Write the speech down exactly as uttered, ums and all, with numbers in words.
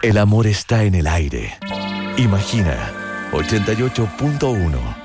El amor está en el aire. Imagina, ochenta y ocho punto uno.